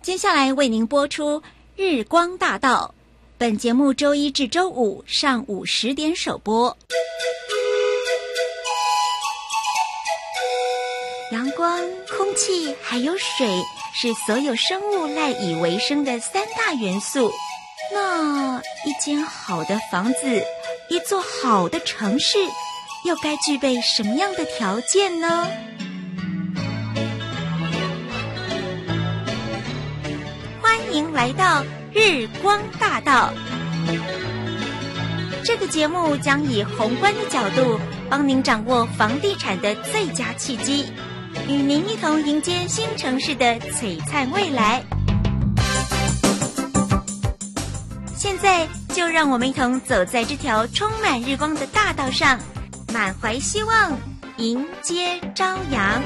接下来为您播出《日光大道》，本节目周一至周五上午10点首播。阳光、空气还有水是所有生物赖以为生的3大元素。那一间好的房子，一座好的城市，又该具备什么样的条件呢？欢迎来到日光大道。这个节目将以宏观的角度帮您掌握房地产的最佳契机，与您一同迎接新城市的璀璨未来。现在就让我们一同走在这条充满日光的大道上，满怀希望，迎接朝阳。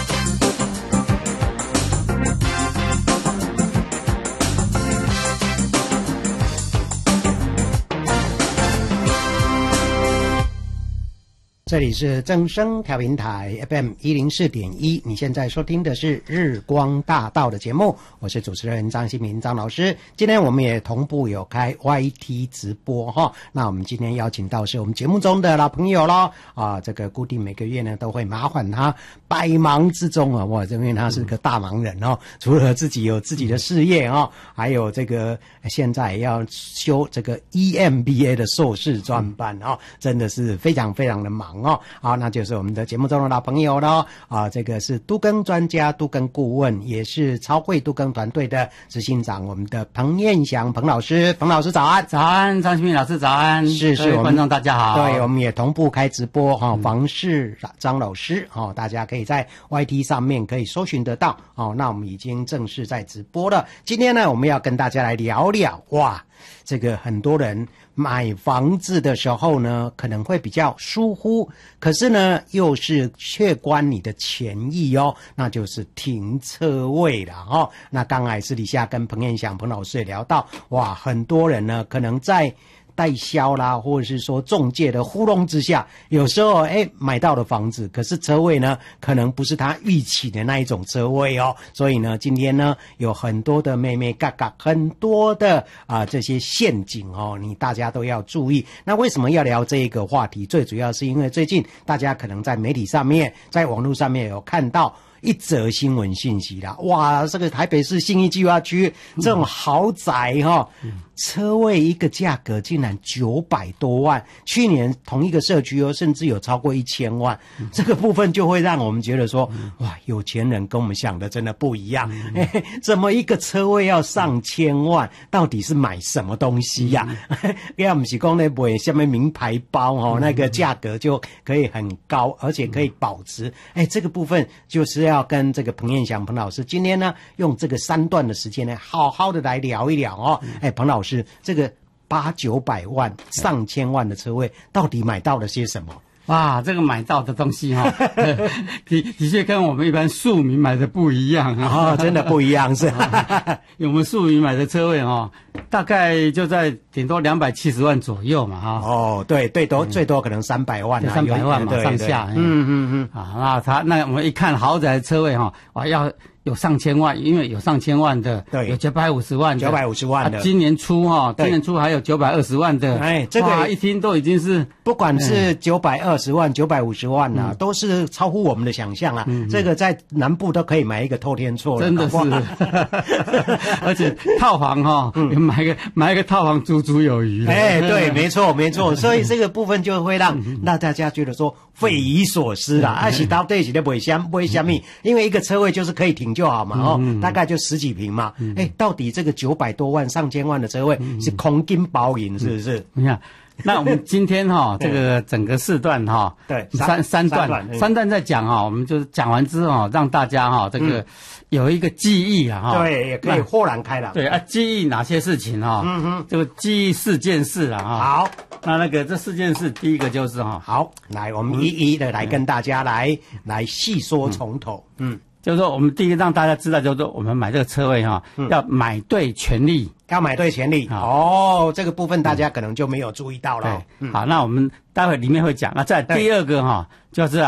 这里是正声调频台 FM 104.1，你现在收听的是日光大道的节目，我是主持人张新民张老师。今天我们也同步有开 YT 直播哈，那我们今天邀请到是我们节目中的老朋友咯啊，这个固定每个月呢都会麻烦他百忙之中啊，哇，因为他是个大忙人哦，除了自己有自己的事业哦，还有这个现在要修这个 EMBA 的硕士专班哦，真的是非常非常的忙哦。好，那就是我们的节目中的老朋友咯啊，这个是都更专家、都更顾问，也是超会都更团队的执行长，我们的彭彦祥彭老师。彭老师早安。 早安，张新民老师早安。 是各位观众大家好。 对，我们也同步开直播哈，房市张老师哈，大家可以在 YT 上面可以搜寻得到哦。那我们已经正式在直播了。今天呢，我们要跟大家来聊聊哇，这个很多人买房子的时候呢，可能会比较疏忽，可是呢，又是却关你的权益哦，那就是停车位了哦。那刚才私底下跟彭彦祥彭老师也聊到，哇，很多人呢可能在代销啦，或者是说中介的糊弄之下，有时候买到了房子，可是车位呢可能不是他预期的那一种车位哦。所以呢，今天呢有很多的妹妹嘎嘎，很多的这些陷阱哦，大家都要注意。那为什么要聊这一个话题？最主要是因为最近大家可能在媒体上面，在网络上面有看到一则新闻信息啦，哇，这个台北市信义计划区这种豪宅哈，车位一个价格竟然900多万，去年同一个社区哦，甚至有超过1000万，这个部分就会让我们觉得说，哇，有钱人跟我们想的真的不一样，怎么一个车位要上千万？到底是买什么东西呀？要不是讲那买什么名牌包哦，那个价格就可以很高，而且可以保值。这个部分就是要跟这个彭彦祥彭老师今天呢，用这个3段的时间呢，好好的来聊一聊哦。彭老师，这个800-900万、上千万的车位，到底买到了些什么？ 哇，这个买到的东西哈，的确跟我们一般庶民买的不一样啊， 真的不一样是。 我们庶民买的车位哈，大概就在顶多270万左右嘛哈。 哦，对，最多可能300万啊 ，300万嘛上下。那我们一看豪宅的车位哈，哇，要有上千万，因为有上千万的， 对， 有950万的 ，950万的。 今年初还有920万的， 这个一听都已经是， 不管是920万、950万啊，都是超乎我们的想象啊。这个在南部都可以买一个透天厝了， 真的是，而且套房买一个套房足足有余。 对，没错。所以这个部分就会让大家觉得说匪夷所思啦。是到底是在买什么？因为一个车位就是可以停就好嘛，大概就10几平嘛。到底这个900多万、上千万的车位是空金包银，是不是？ 你看，那我们今天这个整个4段对， 三段在讲我们就是讲完之后让大家这个有一个记忆啊对，也可以豁然开朗。 对啊，记忆哪些事情这个记忆4件事啊好， 那个这4件事，第一个就是好，来我们一一的来跟大家来细说从头。 就是说我们第一个让大家知道，就是说我们买这个车位要买对权利， 要买对权利。这个部分大家可能就没有注意到了。 好，那我们待会里面会讲。那再第二个就是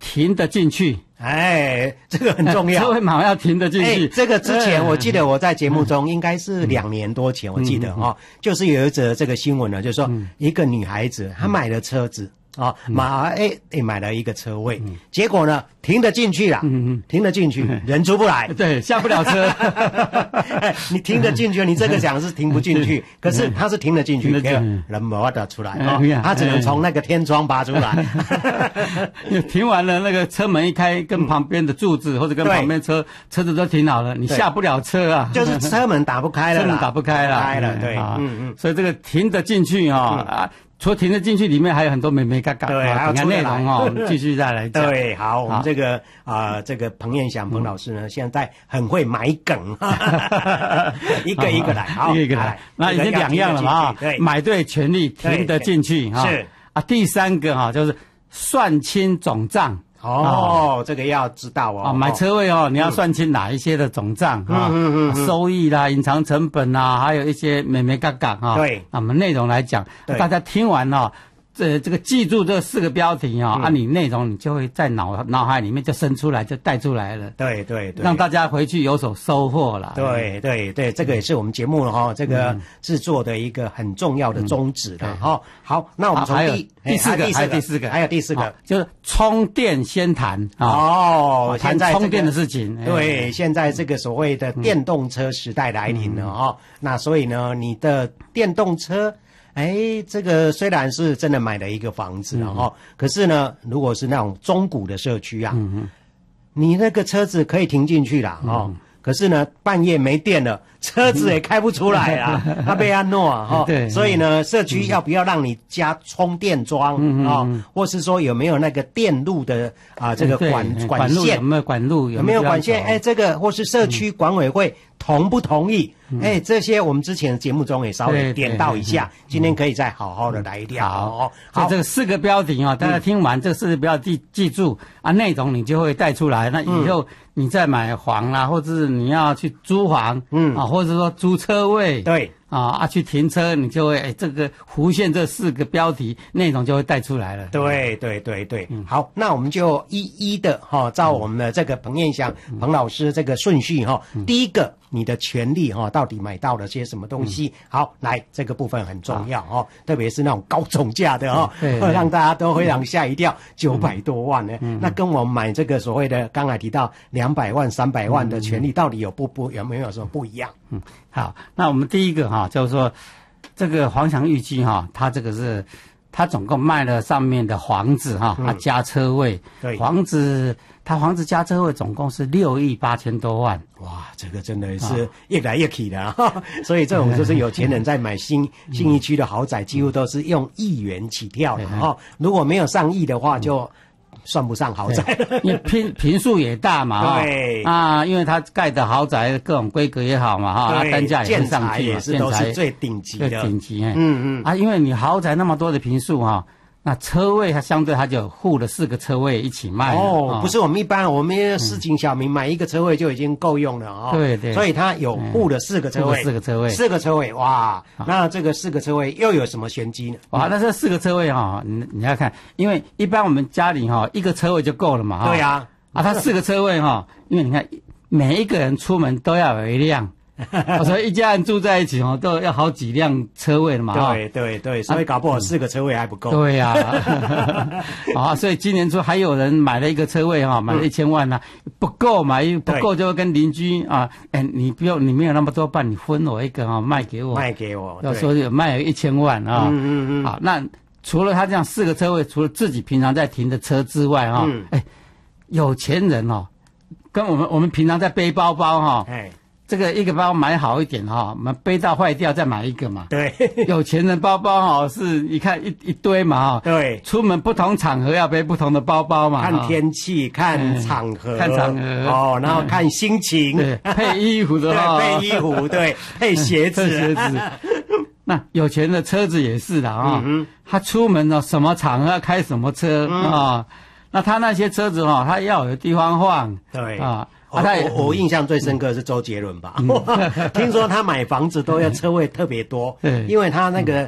停得进去。 哎，这个很重要。 车位码要停得进去。 这个之前我记得我在节目中应该是2年多前，我记得就是有一则这个新闻呢，就是说一个女孩子她买了车子。买了一个车位，结果呢停得进去了，停得进去，人出不来， 对，下不了车。 你停得进去，你这个讲是停不进去，可是他是停得进去，人没办法出来，他只能从那个天窗爬出来。 停完了，那个车门一开，跟旁边的柱子或者跟旁边车子都停好了，你下不了车啊， 就是车门打不开了， 车门打不开了， 对， 所以这个停得进去除了停得进去，里面还有很多美美嘎嘎， 对，还有内容我们继续再来讲。 对，好，我们这个这个彭彦祥彭老师呢，现在很会埋梗，一个一个来，好， 一个一个来。那已经2样了嘛，对，买对权利，停得进去是第3个就是算清总账。 这个要知道买车位你要算清哪一些的总账收益啦、隐藏成本啦，还有一些美美嘎嘎对， 我们内容来讲，大家听完这个记住这4个标题你内容你就会在脑海里面就生出来，就带出来了。 对， 让大家回去有所收获了。 对，这个也是我们节目这个制作的一个很重要的宗旨的好，那我们从第四个就是充电先谈谈充电的事情。 对，现在这个所谓的电动车时代来临了那所以呢，你的电动车。这个虽然是真的买了一个房子可是呢，如果是那种中古的社区你那个车子可以停进去啦可是呢，半夜没电了，车子也开不出来啊，它被安诺所以呢，社区要不要让你加充电桩或是说有没有那个电路的这个管线， 有没有管路， 有没有管线？这个或是社区管委会同不同意？这些我们之前的节目中也稍微点到一下，今天可以再好好的来聊。 好，这个4个标题大家听完这4个标题记住内容你就会带出来。那以后你再买房啦，或者是你要去租房，或者说租车位， 对。 去停车，你就会这个弧线这4个标题内容就会带出来了。 对，好，那我们就一一的照我们的这个彭彦祥彭老师这个顺序第一个，你的权利到底买到了些什么东西？好，来这个部分很重要特别是那种高总价的会让大家都非常吓一跳，900多万呢。那跟我们买这个所谓的刚才提到200万、300万的权利，到底有没有什么不一样？ 好，那我们第一个就是说这个黄翔玉基他这个是他总共卖了上面的房子他加车位， 对， 房子加车位总共是6亿8千多万。 哇，这个真的是越来越起的所以这种就是有钱人在买信义区的豪宅，几乎都是用亿元起跳的如果没有上亿的话，就算不上豪宅， 因为坪数也大嘛， 对因为它盖的豪宅各种规格也好嘛它单价也是上去， 也是都是最顶级的， 因为你豪宅那么多的坪数那车位它相对它就附了4个车位一起卖不是我们一般我们市井小民买一个车位就已经够用了对， 所以它有附了4个车位，4个车位，哇，那这个4个车位又有什么玄机呢？ 哇，那这4个车位你要看，因为一般我们家里1个车位就够了嘛对啊， 它4个车位因为你看每一个人出门都要有一辆所以一家人住在一起都要好几辆车位了嘛对，所以搞不好4个车位还不够。 对呀所以今年初还有人买了一个车位买了1000万不够嘛，不够就会跟邻居你不用，你没有那么多半，你分我一个卖给我，要说有卖有1000万好，那除了他这样4个车位，除了自己平常在停的车之外有钱人跟我们平常在背包包这个一个包买好一点我们背到坏掉再买一个嘛。 对， 有钱人包包是你看一堆嘛对， 出门不同场合要背不同的包包嘛， 看天气，看场合，然后看心情， 对，配衣服的配衣服，对，配鞋子， 那有钱的车子也是的他出门什么场合要开什么车那他那些车子他要有地方放， 对我印象最深刻的是周杰伦吧听说他买房子都要车位特别多因为他那个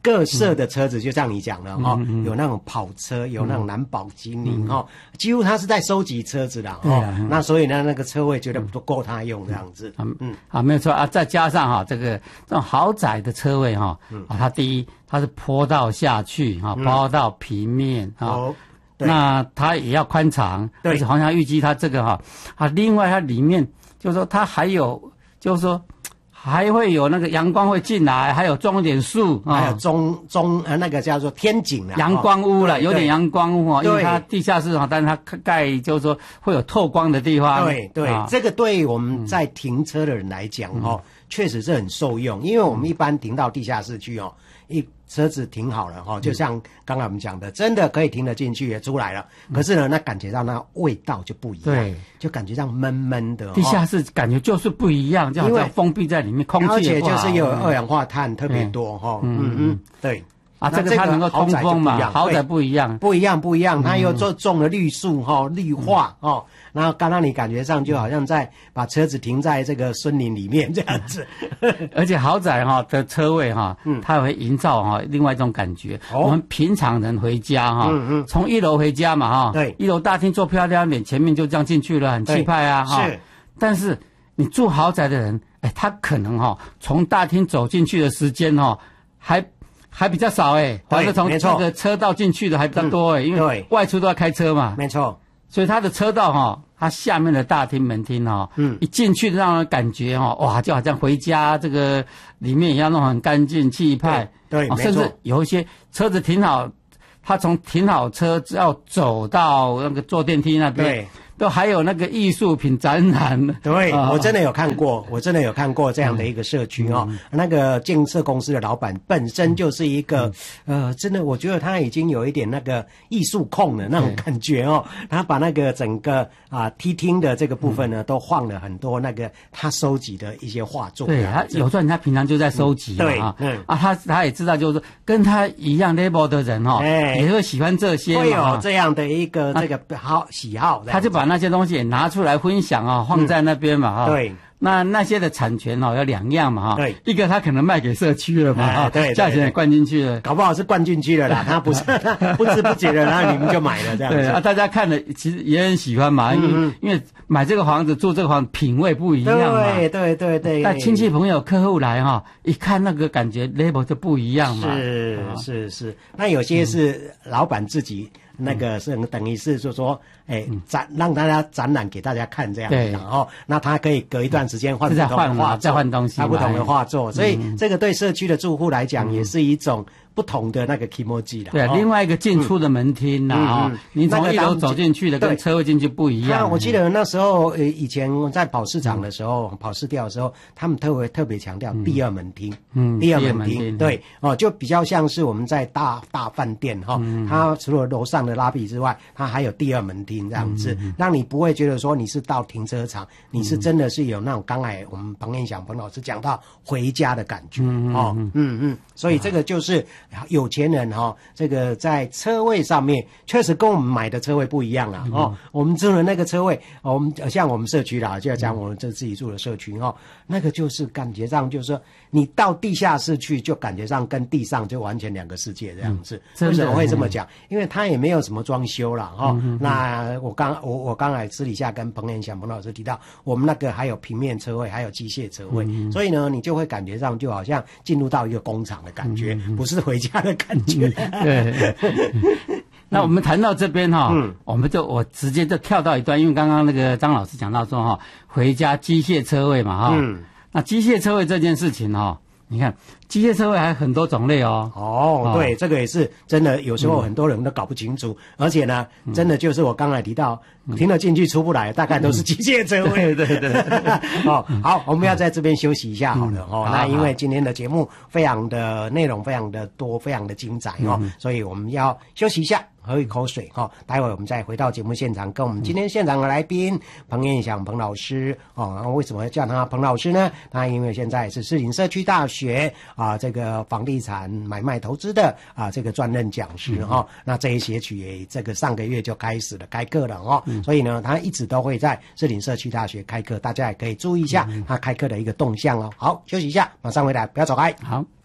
各色的车子，就像你讲的有那种跑车，有那种兰博基尼几乎他是在收集车子的那所以呢，那个车位绝对不够他用这样子。 没有错啊，再加上这种豪宅的车位它第一它是坡道下去坡道平面那它也要宽敞，而且好像预计它这个另外它里面就是说它还有就是说。还会有那个阳光会进来，还有种一点树， 还有那个叫做天井阳光屋了，有点阳光屋因为它地下室但是它盖就是说会有透光的地方。 对，这个对我们在停车的人来讲确实是很受用，因为我们一般停到地下室去车子停好了就像刚才我们讲的，真的可以停得进去也出来了。可是呢，那感觉到那味道就不一样，对，就感觉上闷闷的。 地下室感觉就是不一样，就好像封闭在里面，空气也不好， 而且就是有二氧化碳特别多对。 这个它能够通风嘛？豪宅不一样， 不一样。它又种了绿树绿化然后刚刚你感觉上就好像在把车子停在这个森林里面这样子。 而且豪宅的车位它会营造另外一种感觉。我们平常人回家从1楼回家嘛对，1楼大厅做漂亮点，前面就这样进去了，很气派是。但是你住豪宅的人，他可能从大厅走进去的时间还比较少反正从这个车道进去的还比较多因为外出都要开车嘛， 没错。 所以它的车道它下面的大厅门厅一进去让人感觉哇，就好像回家，这个里面也要弄很干净气派， 对， 甚至有一些车子停好，他从停好车要走到那个坐电梯那边，对。都还有那个艺术品展览。 对，我真的有看过，这样的一个社区那个建设公司的老板本身就是一个真的我觉得他已经有一点那个艺术控的那种感觉他把那个整个厅的这个部分呢都放了很多那个他收集的一些画作。 对，他有时候他平常就在收集他也知道就是说跟他一样 level 的人也会喜欢这些会有这样的一个这个喜好， 他就把那些东西也拿出来分享放在那边嘛对。 那些的产权有2样嘛对， 一个他可能卖给社区了嘛对， 价钱也灌进去了， 搞不好是灌进去了啦，他不是不知不觉的，然后你们就买了这样子。 对大家看了其实也很喜欢嘛，因为买这个房子住这个房子品味不一样嘛， 对。 那亲戚朋友客户来一看那个感觉 level 就不一样嘛， 是。那有些是老板自己。那个是等于是就说，让大家展览给大家看这样子，然后那他可以隔一段时间换不同的画作， 再换东西， 不同的画作，所以这个对社区的住户来讲也是一种不同的那个 kimoji 啦。 对，另外一个进出的门厅啦，你从1楼走进去的跟车位进去不一样。 我记得那时候以前在跑市场的时候，跑市调的时候，他们特别强调第二门厅，第二门厅，对就比较像是我们在大饭店它除了楼上的拉比之外，它还有第二门厅这样子，让你不会觉得说你是到停车场，你是真的是有那种刚才我们彭彦祥彭老师讲到回家的感觉所以这个就是有钱人这个在车位上面确实跟我们买的车位不一样啦我们住的那个车位，我们像我们社区啦，就要讲我们这自己住的社区那个就是感觉上就是说你到地下室去就感觉上跟地上就完全两个世界这样子。为什么会这么讲？因为它也没有什么装修啦那我刚才私底下跟彭彦祥彭老师提到，我们那个还有平面车位，还有机械车位所以呢你就会感觉上就好像进入到一个工厂的感觉不是回家的感觉对那我们谈到这边我直接就跳到一段，因为刚刚那个张老师讲到说回家机械车位嘛那机械车位这件事情你看机械车位还有很多种类对，这个也是真的，有时候很多人都搞不清楚而且呢真的就是我刚才提到停了进去出不来，大概都是机械车位对好，我们要在这边休息一下好了那因为今天的节目非常的内容非常的多，非常的精彩所以我们要休息一下，喝一口水待会我们再回到节目现场，跟我们今天现场的来宾彭彦祥彭老师为什么要叫他彭老师呢？他因为现在是士林社区大学这个房地产买卖投资的这个专任讲师那这一学期也这个上个月就开始了开课了所以呢他一直都会在士林社区大学开课，大家也可以注意一下他开课的一个动向好，休息一下，马上回来，不要走开。 好。